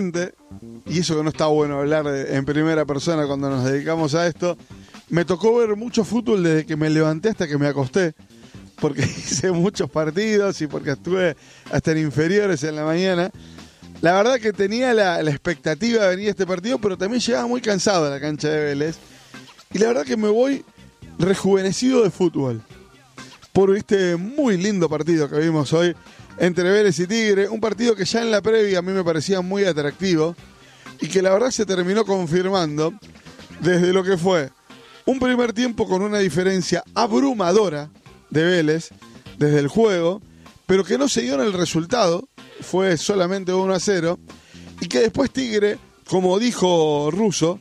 y eso que no está bueno hablar en primera persona cuando nos dedicamos a esto, me tocó ver mucho fútbol desde que me levanté hasta que me acosté, porque hice muchos partidos y porque estuve hasta en inferiores en la mañana. La verdad que tenía la expectativa de venir a este partido, pero también llegaba muy cansado a la cancha de Vélez. Y la verdad que me voy rejuvenecido de fútbol. Por este muy lindo partido que vimos hoy entre Vélez y Tigre. Un partido que ya en la previa a mí me parecía muy atractivo y que la verdad se terminó confirmando desde lo que fue un primer tiempo con una diferencia abrumadora de Vélez desde el juego, pero que no se dio en el resultado. Fue solamente 1-0 y que después Tigre, como dijo Russo,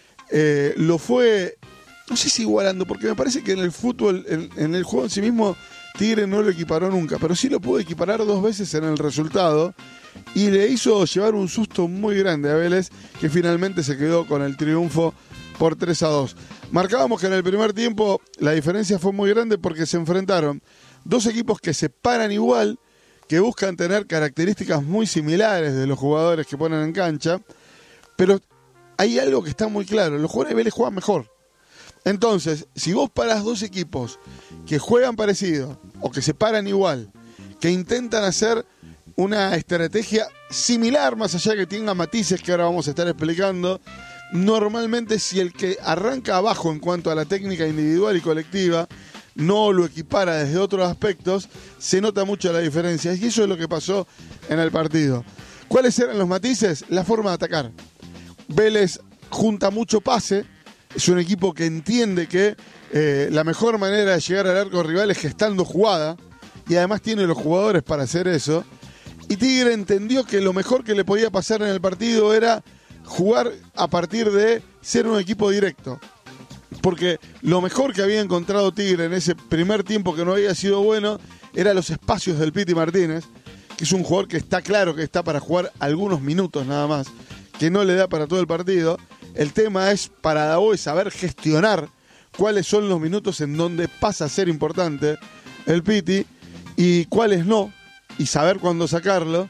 lo fue, no sé si igualando, porque me parece que en el fútbol, en el juego en sí mismo, Tigre no lo equiparó nunca, pero sí lo pudo equiparar 2 veces en el resultado y le hizo llevar un susto muy grande a Vélez, que finalmente se quedó con el triunfo por 3-2. Marcábamos que en el primer tiempo la diferencia fue muy grande porque se enfrentaron 2 equipos que se paran igual, que buscan tener características muy similares de los jugadores que ponen en cancha, pero hay algo que está muy claro: los jugadores de Vélez juegan mejor. Entonces, si vos parás 2 equipos que juegan parecido o que se paran igual, que intentan hacer una estrategia similar, más allá de que tenga matices que ahora vamos a estar explicando, normalmente si el que arranca abajo en cuanto a la técnica individual y colectiva no lo equipara desde otros aspectos, se nota mucho la diferencia. Y eso es lo que pasó en el partido. ¿Cuáles eran los matices? La forma de atacar. Vélez junta mucho pase. Es un equipo que entiende que la mejor manera de llegar al arco rival es gestando jugada. Y además tiene los jugadores para hacer eso. Y Tigre entendió que lo mejor que le podía pasar en el partido era jugar a partir de ser un equipo directo. Porque lo mejor que había encontrado Tigre en ese primer tiempo, que no había sido bueno, eran los espacios del Piti Martínez, que es un jugador que está claro que está para jugar algunos minutos nada más, que no le da para todo el partido. El tema es para Daboe saber gestionar cuáles son los minutos en donde pasa a ser importante el Piti y cuáles no, y saber cuándo sacarlo.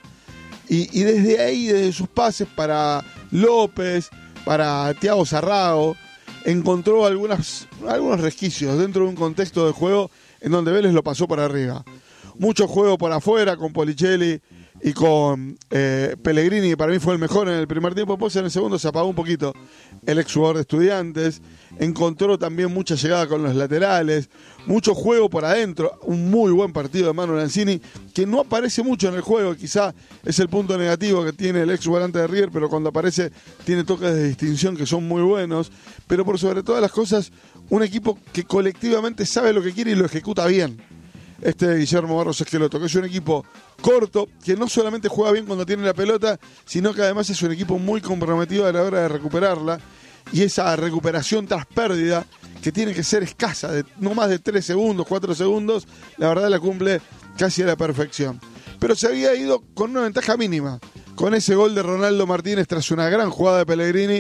Y desde ahí, desde sus pases para López, para Thiago Sarrao, encontró algunos resquicios dentro de un contexto de juego en donde Vélez lo pasó para arriba. Mucho juego por afuera con Policelli y con Pellegrini, que para mí fue el mejor en el primer tiempo. Después en el segundo se apagó un poquito el exjugador de Estudiantes. Encontró también mucha llegada con los laterales, mucho juego por adentro. Un muy buen partido de Manu Lanzini, que no aparece mucho en el juego. Quizá es el punto negativo que tiene el ex volante de River, pero cuando aparece tiene toques de distinción que son muy buenos. Pero por sobre todas las cosas, un equipo que colectivamente sabe lo que quiere y lo ejecuta bien. Guillermo Barros Esqueloto, que es un equipo corto, que no solamente juega bien cuando tiene la pelota, sino que además es un equipo muy comprometido a la hora de recuperarla, y esa recuperación tras pérdida, que tiene que ser escasa, de no más de 3 segundos, 4 segundos, la verdad la cumple casi a la perfección. Pero se había ido con una ventaja mínima, con ese gol de Ronaldo Martínez tras una gran jugada de Pellegrini.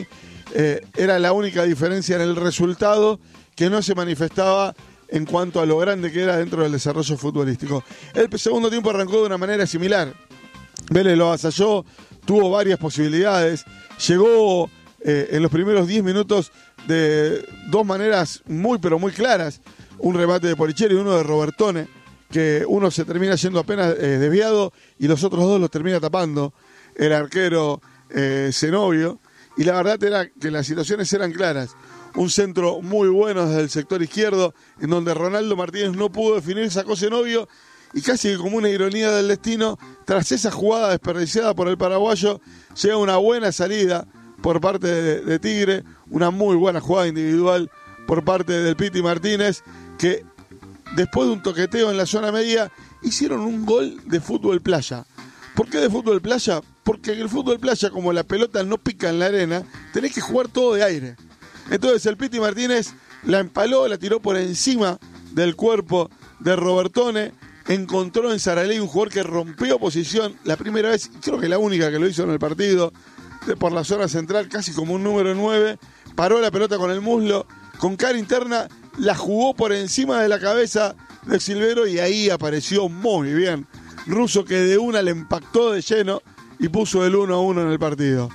Era la única diferencia en el resultado, que no se manifestaba en cuanto a lo grande que era dentro del desarrollo futbolístico. El segundo tiempo arrancó de una manera similar. Vélez lo avasalló, tuvo varias posibilidades, llegó en los primeros 10 minutos de 2 maneras muy pero muy claras. Un remate de Policelli y uno de Robertone, que uno se termina yendo apenas desviado y los otros 2 los termina tapando el arquero Zenobio. Y la verdad era que las situaciones eran claras. Un centro muy bueno desde el sector izquierdo, en donde Ronaldo Martínez no pudo definir, sacó Zenobio, y casi que como una ironía del destino, tras esa jugada desperdiciada por el paraguayo, llega una buena salida por parte de Tigre, una muy buena jugada individual por parte del Piti Martínez, que después de un toqueteo en la zona media, hicieron un gol de fútbol playa. ¿Por qué de fútbol playa? Porque en el fútbol playa, como la pelota no pica en la arena, tenés que jugar todo de aire. Entonces el Piti Martínez la empaló, la tiró por encima del cuerpo de Robertone, encontró en Saraley un jugador que rompió posición la primera vez, y creo que la única que lo hizo en el partido, por la zona central, casi como un número 9, paró la pelota con el muslo, con cara interna, la jugó por encima de la cabeza de Silvero y ahí apareció muy bien Russo, que de una le impactó de lleno y puso el 1-1 en el partido.